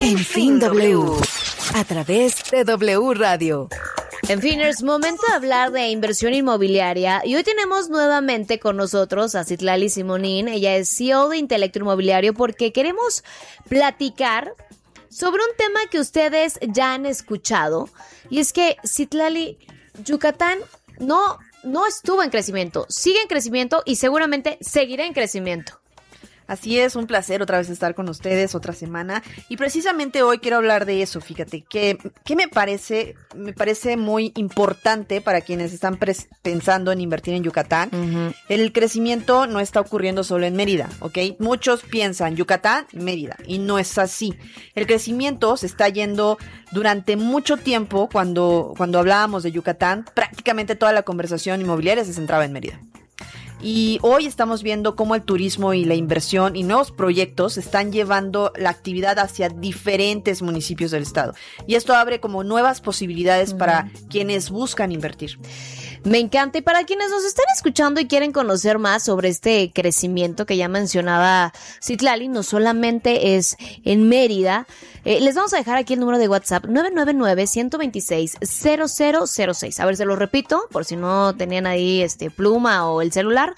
En fin W, a través de W Radio. En fin, es momento de hablar de inversión inmobiliaria y hoy tenemos nuevamente con nosotros a Citlali Simonín. Ella es CEO de Intelecto Inmobiliario porque queremos platicar sobre un tema que ustedes ya han escuchado y es que Citlali, Yucatán no estuvo en crecimiento, sigue en crecimiento y seguramente seguirá en crecimiento. Así es, un placer otra vez estar con ustedes otra semana y precisamente hoy quiero hablar de eso, fíjate, que me parece muy importante para quienes están pensando en invertir en Yucatán. Uh-huh. El crecimiento no está ocurriendo solo en Mérida, ¿ok? Muchos piensan Yucatán, Mérida, y no es así. El crecimiento se está yendo durante mucho tiempo. Cuando hablábamos de Yucatán, prácticamente toda la conversación inmobiliaria se centraba en Mérida. Y hoy estamos viendo cómo el turismo y la inversión y nuevos proyectos están llevando la actividad hacia diferentes municipios del estado. Y esto abre como nuevas posibilidades para quienes buscan invertir. Me encanta. Y para quienes nos están escuchando y quieren conocer más sobre este crecimiento que ya mencionaba Citlali, no solamente es en Mérida, les vamos a dejar aquí el número de WhatsApp 999-126-0006. A ver, se lo repito, por si no tenían ahí pluma o el celular,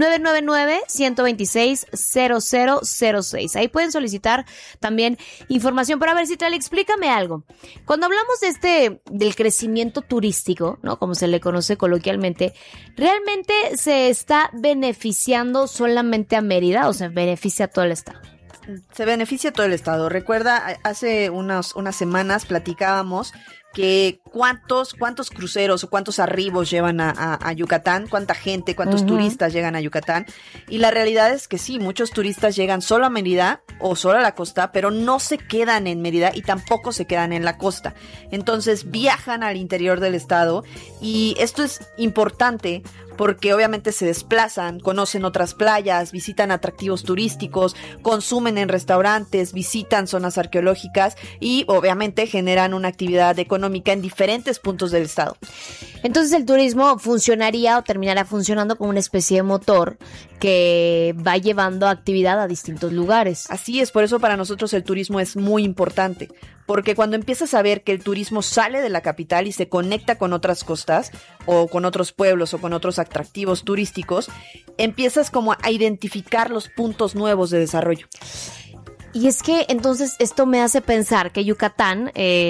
999-126-0006. Ahí pueden solicitar también información. Pero a ver, Citlali, explícame algo. Cuando hablamos del crecimiento turístico, ¿no? Como se le conoce coloquialmente, ¿realmente se está beneficiando solamente a Mérida o se beneficia a todo el estado? Se beneficia a todo el estado. Recuerda, hace unas semanas platicábamos que cuántos cruceros o cuántos arribos llevan a Yucatán, cuánta gente, cuántos turistas llegan a Yucatán. Y la realidad es que sí, muchos turistas llegan solo a Mérida o solo a la costa, pero no se quedan en Mérida y tampoco se quedan en la costa. Entonces viajan al interior del estado y esto es importante porque obviamente se desplazan, conocen otras playas, visitan atractivos turísticos, consumen en restaurantes, visitan zonas arqueológicas y obviamente generan una actividad económica en diferentes puntos del estado. Entonces el turismo funcionaría o terminará funcionando como una especie de motor que va llevando actividad a distintos lugares. Así es, por eso para nosotros el turismo es muy importante, porque cuando empiezas a ver que el turismo sale de la capital y se conecta con otras costas o con otros pueblos o con otros atractivos turísticos, empiezas como a identificar los puntos nuevos de desarrollo. Y es que entonces esto me hace pensar que Yucatán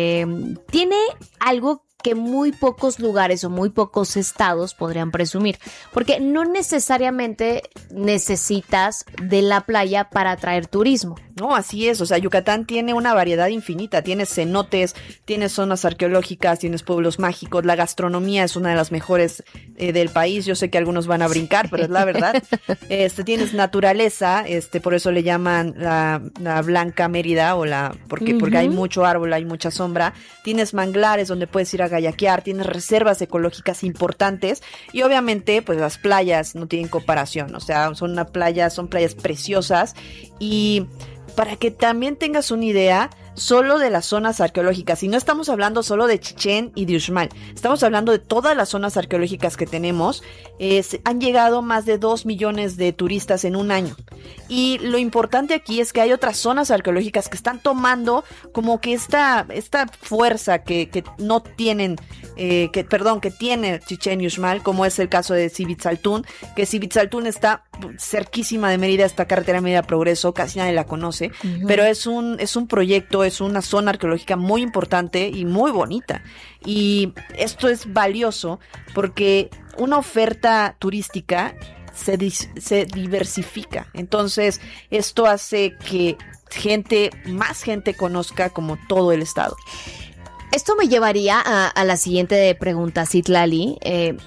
tiene algo que muy pocos lugares o muy pocos estados podrían presumir, porque no necesariamente necesitas de la playa para atraer turismo. No, así es, o sea, Yucatán tiene una variedad infinita, tienes cenotes, tienes zonas arqueológicas, tienes pueblos mágicos, la gastronomía es una de las mejores del país, yo sé que algunos van a brincar, pero es la verdad. Tienes naturaleza, por eso le llaman la Blanca Mérida porque hay mucho árbol, hay mucha sombra, tienes manglares donde puedes ir a kayakear, tienes reservas ecológicas importantes y obviamente pues las playas no tienen comparación, o sea, son playas preciosas. Y para que también tengas una idea solo de las zonas arqueológicas, y no estamos hablando solo de Chichén y de Uxmal, estamos hablando de todas las zonas arqueológicas que tenemos. Han llegado más de 2 millones de turistas en un año, y lo importante aquí es que hay otras zonas arqueológicas que están tomando como que esta fuerza que no tienen, que tiene Chichén y Uxmal, como es el caso de Civitzaltún, que Civitzaltún está cerquísima de Mérida, esta carretera Mérida Progreso, casi nadie la conoce, pero es un proyecto, es una zona arqueológica muy importante y muy bonita. Y esto es valioso porque una oferta turística se diversifica. Entonces, esto hace que más gente conozca como todo el estado. Esto me llevaría a la siguiente pregunta, Citlali.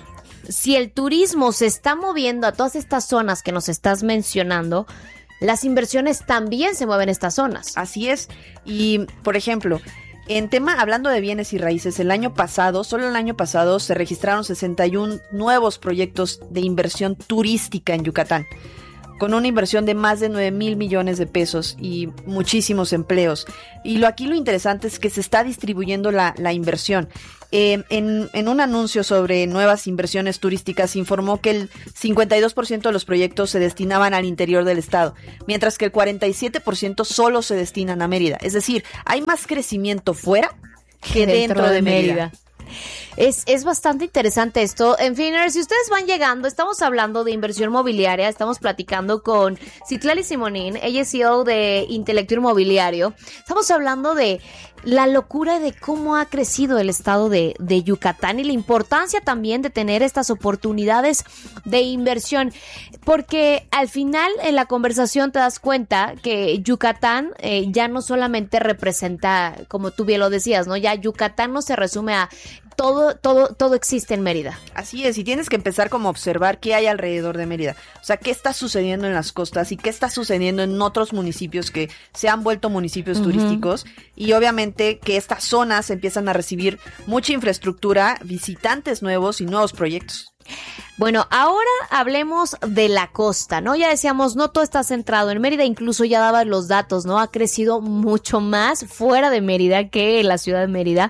Si el turismo se está moviendo a todas estas zonas que nos estás mencionando, las inversiones también se mueven en estas zonas. Así es. Y, por ejemplo, hablando de bienes y raíces, solo el año pasado se registraron 61 nuevos proyectos de inversión turística en Yucatán. con una inversión de más de 9,000 millones de pesos y muchísimos empleos. Y aquí lo interesante es que se está distribuyendo la inversión. En un anuncio sobre nuevas inversiones turísticas se informó que el 52% de los proyectos se destinaban al interior del estado, mientras que el 47% solo se destinan a Mérida. Es decir, hay más crecimiento fuera que dentro de Mérida. Es bastante interesante esto. En fin, si ustedes van llegando, estamos hablando de inversión mobiliaria, estamos platicando con Citlali Simonín, ella es CEO de Intelectur Mobiliario. Estamos hablando de la locura de cómo ha crecido el estado de Yucatán y la importancia también de tener estas oportunidades de inversión, porque al final en la conversación te das cuenta que Yucatán ya no solamente representa, como tú bien lo decías, ¿no? Ya Yucatán no se resume a todo existe en Mérida. Así es, y tienes que empezar como a observar qué hay alrededor de Mérida. O sea, qué está sucediendo en las costas y qué está sucediendo en otros municipios que se han vuelto municipios turísticos. Y obviamente que estas zonas empiezan a recibir mucha infraestructura, visitantes nuevos y nuevos proyectos. Bueno, ahora hablemos de la costa, ¿no? Ya decíamos, no todo está centrado en Mérida, incluso ya dabas los datos, ¿no? Ha crecido mucho más fuera de Mérida que en la ciudad de Mérida.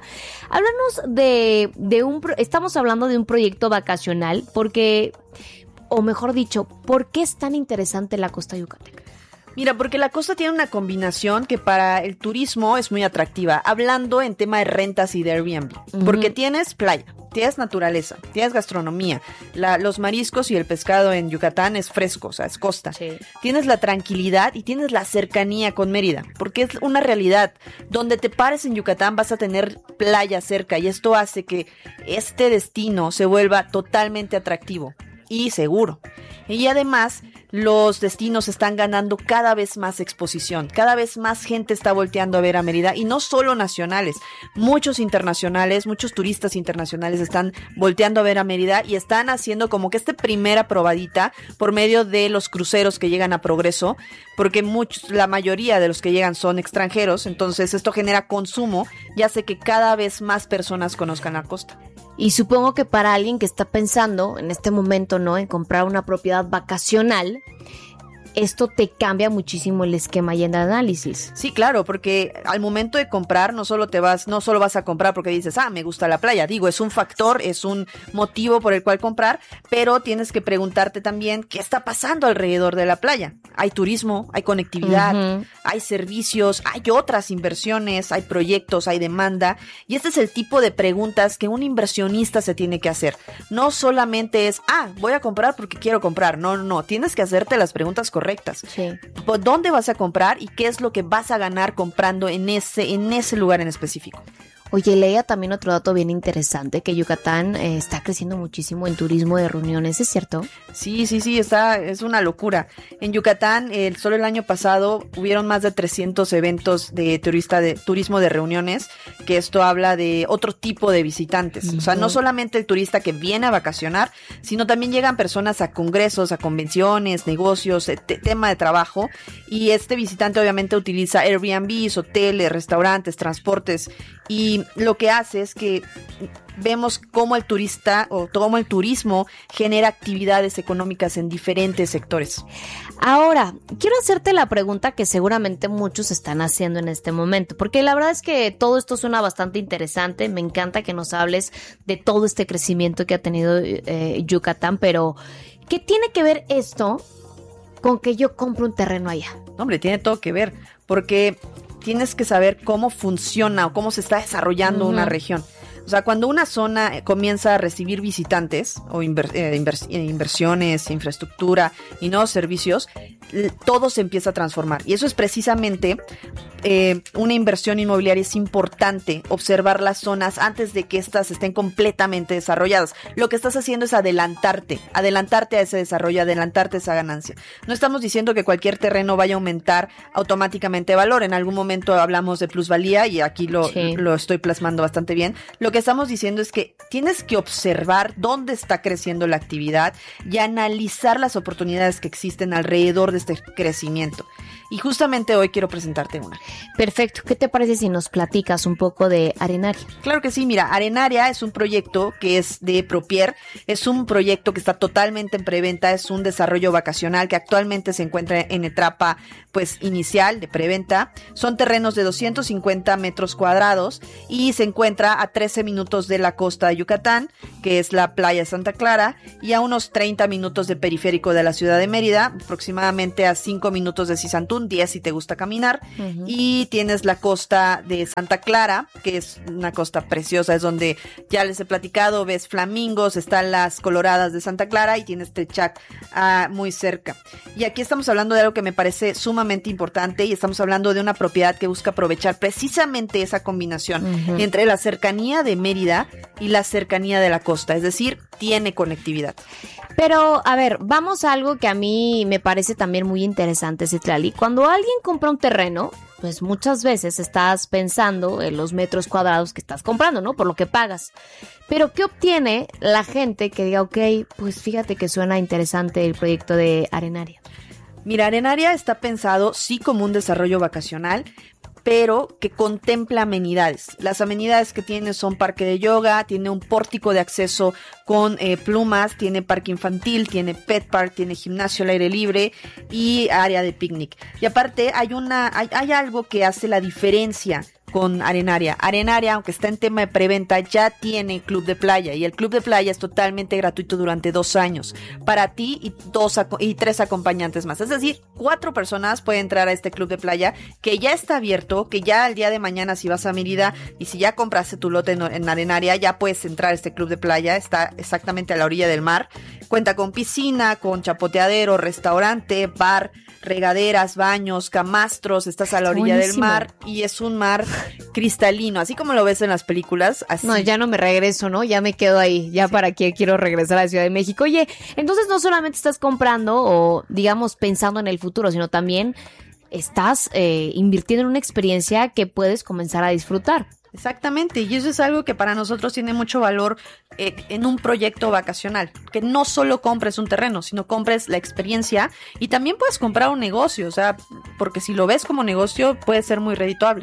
Háblanos estamos hablando de un proyecto vacacional, porque, o mejor dicho, ¿por qué es tan interesante la costa yucateca? Mira, porque la costa tiene una combinación que para el turismo es muy atractiva, hablando en tema de rentas y de Airbnb, porque tienes playa, tienes naturaleza, tienes gastronomía, los mariscos y el pescado en Yucatán es fresco, o sea, es costa. Sí. Tienes la tranquilidad y tienes la cercanía con Mérida, porque es una realidad. Donde te pares en Yucatán vas a tener playa cerca y esto hace que este destino se vuelva totalmente atractivo y seguro. Y además, los destinos están ganando cada vez más exposición, cada vez más gente está volteando a ver a Mérida, y no solo nacionales, muchos internacionales, muchos turistas internacionales están volteando a ver a Mérida y están haciendo como que primera probadita por medio de los cruceros que llegan a Progreso, porque la mayoría de los que llegan son extranjeros, entonces esto genera consumo y hace que cada vez más personas conozcan la costa. Y supongo que para alguien que está pensando en este momento, ¿no?, en comprar una propiedad vacacional, esto te cambia muchísimo el esquema y el análisis. Sí, claro, porque al momento de comprar no solo vas a comprar porque dices, me gusta la playa. Digo, es un factor, es un motivo por el cual comprar, pero tienes que preguntarte también qué está pasando alrededor de la playa. Hay turismo, hay conectividad, hay servicios, hay otras inversiones, hay proyectos, hay demanda, y este es el tipo de preguntas que un inversionista se tiene que hacer. No solamente es, voy a comprar porque quiero comprar. No, tienes que hacerte las preguntas correctas. Sí. ¿Dónde vas a comprar y qué es lo que vas a ganar comprando en ese lugar en específico? Oye, leía también otro dato bien interesante, que Yucatán está creciendo muchísimo en turismo de reuniones, ¿es cierto? Sí, es una locura. En Yucatán, solo el año pasado, hubieron más de 300 eventos de turismo de reuniones, que esto habla de otro tipo de visitantes. O sea, no solamente el turista que viene a vacacionar, sino también llegan personas a congresos, a convenciones, negocios, tema de trabajo, y este visitante obviamente utiliza Airbnbs, hoteles, restaurantes, transportes, y lo que hace es que vemos cómo el turismo genera actividades económicas en diferentes sectores. Ahora, quiero hacerte la pregunta que seguramente muchos están haciendo en este momento, porque la verdad es que todo esto suena bastante interesante. Me encanta que nos hables de todo este crecimiento que ha tenido Yucatán, pero ¿qué tiene que ver esto con que yo compre un terreno allá? Hombre, tiene todo que ver, porque tienes que saber cómo funciona o cómo se está desarrollando una región. O sea, cuando una zona comienza a recibir visitantes o inversiones, infraestructura y nuevos servicios, todo se empieza a transformar. Y eso es precisamente una inversión inmobiliaria. Es importante observar las zonas antes de que éstas estén completamente desarrolladas. Lo que estás haciendo es adelantarte a ese desarrollo, adelantarte a esa ganancia. No estamos diciendo que cualquier terreno vaya a aumentar automáticamente de valor. En algún momento hablamos de plusvalía y aquí lo estoy plasmando bastante bien. Lo que estamos diciendo es que tienes que observar dónde está creciendo la actividad y analizar las oportunidades que existen alrededor de este crecimiento. y justamente hoy quiero presentarte una. Perfecto. ¿Qué te parece si nos platicas un poco de Arenaria? Claro que sí, mira, Arenaria es un proyecto que es de Propier, es un proyecto que está totalmente en preventa, es un desarrollo vacacional que actualmente se encuentra en etapa pues inicial de preventa. Son terrenos de 250 metros cuadrados y se encuentra a 13 minutos de la costa de Yucatán, que es la playa Santa Clara, y a unos 30 minutos de periférico de la ciudad de Mérida, aproximadamente a 5 minutos de Sisantún, 10 si te gusta caminar, y tienes la costa de Santa Clara, que es una costa preciosa, es donde ya les he platicado, ves flamingos, están las coloradas de Santa Clara y tienes Techac muy cerca. Y aquí estamos hablando de algo que me parece sumamente importante y estamos hablando de una propiedad que busca aprovechar precisamente esa combinación entre la cercanía de Mérida y la cercanía de la costa, es decir, tiene conectividad. Pero, a ver, vamos a algo que a mí me parece también muy interesante, Citlali. Cuando alguien compra un terreno, pues muchas veces estás pensando en los metros cuadrados que estás comprando, ¿no? Por lo que pagas. Pero, ¿qué obtiene la gente que diga, ok, pues fíjate que suena interesante el proyecto de Arenaria? Mira, Arenaria está pensado sí como un desarrollo vacacional, pero que contempla amenidades. Las amenidades que tiene son parque de yoga, tiene un pórtico de acceso con plumas, tiene parque infantil, tiene pet park, tiene gimnasio al aire libre y área de picnic. Y aparte hay algo que hace la diferencia con Arenaria. Arenaria, aunque está en tema de preventa, ya tiene club de playa y el club de playa es totalmente gratuito durante 2 años para ti y 3 acompañantes más. Es decir, 4 personas pueden entrar a este club de playa que ya está abierto, que ya el día de mañana si vas a Mérida y si ya compraste tu lote en Arenaria, ya puedes entrar a este club de playa. Está exactamente a la orilla del mar. Cuenta con piscina, con chapoteadero, restaurante, bar, regaderas, baños, camastros, estás a la orilla del mar y es un mar cristalino, así como lo ves en las películas. Así. No, ya no me regreso, ¿no? Ya me quedo ahí, ya sí. Para qué quiero regresar a la Ciudad de México. Oye, entonces no solamente estás comprando o digamos pensando en el futuro, sino también estás invirtiendo en una experiencia que puedes comenzar a disfrutar. Exactamente, y eso es algo que para nosotros tiene mucho valor en un proyecto vacacional, que no solo compres un terreno, sino compres la experiencia y también puedes comprar un negocio, o sea, porque si lo ves como negocio puede ser muy redituable.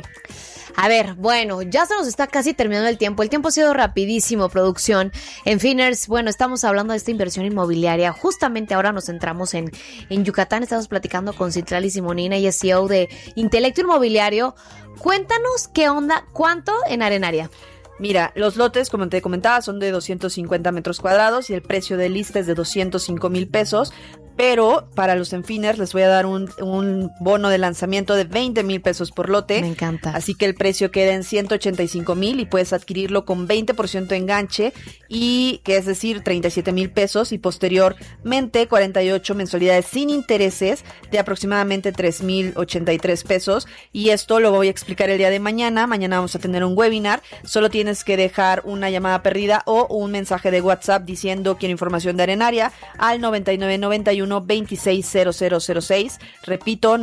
A ver, bueno, ya se nos está casi terminando el tiempo ha sido rapidísimo, producción. En Finers, bueno, estamos hablando de esta inversión inmobiliaria, justamente ahora nos centramos en Yucatán, estamos platicando con Citlali Simonina, ella es CEO de Intelecto Inmobiliario. Cuéntanos qué onda, ¿cuánto en Arenaria? Mira, los lotes, como te comentaba, son de 250 metros cuadrados y el precio de lista es de 205,000 pesos. Pero para los Enfiners les voy a dar un bono de lanzamiento de 20,000 pesos por lote. Me encanta. Así que el precio queda en 185,000 y puedes adquirirlo con 20% de enganche y que es decir 37,000 pesos y posteriormente 48 mensualidades sin intereses de aproximadamente 3,083 pesos. Y esto lo voy a explicar el día de mañana. Mañana vamos a tener un webinar. Solo tienes que dejar una llamada perdida o un mensaje de WhatsApp diciendo quiero información de Arenaria al 9991-260006. Repito,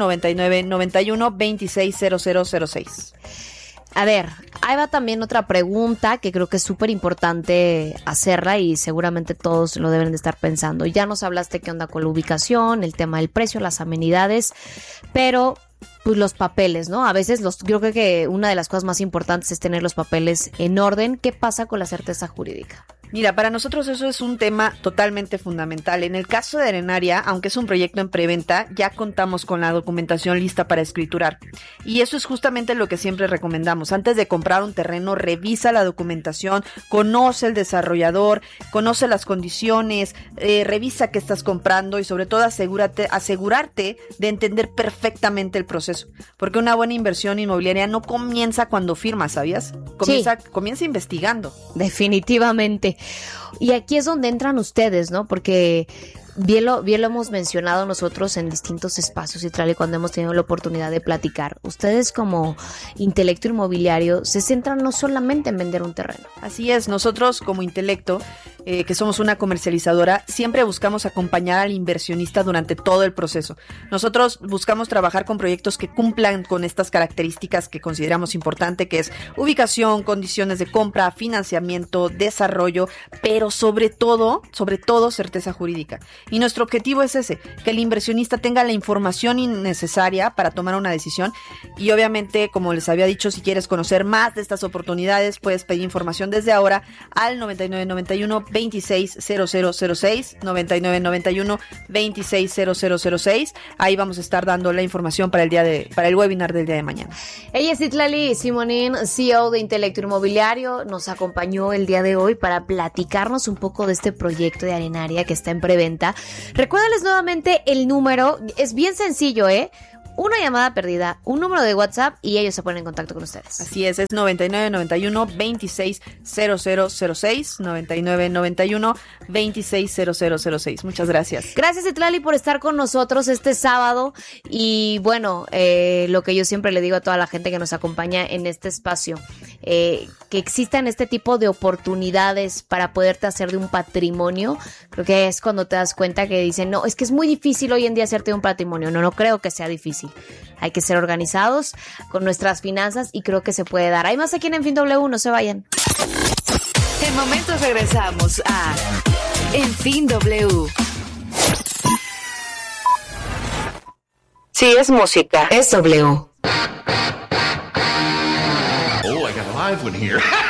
9991-260006. A ver, ahí va también otra pregunta que creo que es súper importante hacerla y seguramente todos lo deben de estar pensando. Ya nos hablaste qué onda con la ubicación, el tema del precio, las amenidades, pero pues los papeles, ¿no? A veces yo creo que una de las cosas más importantes es tener los papeles en orden. ¿Qué pasa con la certeza jurídica? Mira, para nosotros eso es un tema totalmente fundamental. En el caso de Arenaria, aunque es un proyecto en preventa, ya contamos con la documentación lista para escriturar. Y eso es justamente lo que siempre recomendamos. Antes de comprar un terreno, revisa la documentación, conoce el desarrollador, conoce las condiciones, revisa qué estás comprando y sobre todo asegurarte de entender perfectamente el proceso. Porque una buena inversión inmobiliaria no comienza cuando firmas, ¿sabías? Comienza investigando. Definitivamente. Y aquí es donde entran ustedes, ¿no? Porque bien lo hemos mencionado nosotros en distintos espacios y cuando hemos tenido la oportunidad de platicar. Ustedes como Intelecto Inmobiliario se centran no solamente en vender un terreno. Así es, nosotros como Intelecto que somos una comercializadora, siempre buscamos acompañar al inversionista durante todo el proceso. Nosotros buscamos trabajar con proyectos que cumplan con estas características que consideramos importante, que es ubicación, condiciones de compra, financiamiento, desarrollo, pero sobre todo certeza jurídica. Y nuestro objetivo es ese, que el inversionista tenga la información necesaria para tomar una decisión. Y obviamente, como les había dicho, si quieres conocer más de estas oportunidades, puedes pedir información desde ahora al 9991-260006, 9991-260006. Ahí vamos a estar dando la información para el webinar del día de mañana. Ella es Citlali Simonín, CEO de Intelecto Inmobiliario. Nos acompañó el día de hoy para platicarnos un poco de este proyecto de Arenaria que está en preventa. Recuérdales nuevamente el número, es bien sencillo, una llamada perdida, un número de WhatsApp y ellos se ponen en contacto con ustedes. Así es 9991-260006, 9991-260006. Muchas gracias. Gracias, Citlali, por estar con nosotros este sábado. Y bueno, lo que yo siempre le digo a toda la gente que nos acompaña en este espacio, que existan este tipo de oportunidades para poderte hacer de un patrimonio, creo que es cuando te das cuenta que dicen, no, es que es muy difícil hoy en día hacerte de un patrimonio. No creo que sea difícil. Hay que ser organizados con nuestras finanzas y creo que se puede dar. Hay más aquí en Fin W, no se vayan. En momentos regresamos a En Fin W. Si es música, es W. Oh, I got a live one here.